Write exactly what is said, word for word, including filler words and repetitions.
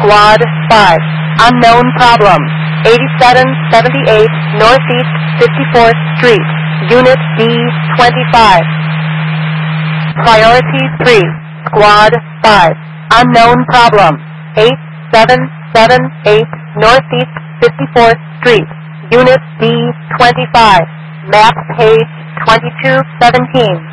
Squad five, unknown problem, eighty-seven seventy-eight Northeast fifty-fourth Street, Unit D twenty-five. Priority three, Squad five, unknown problem, eight seven seven eight Northeast fifty-fourth Street, Unit D twenty-five, map page twenty-two seventeen.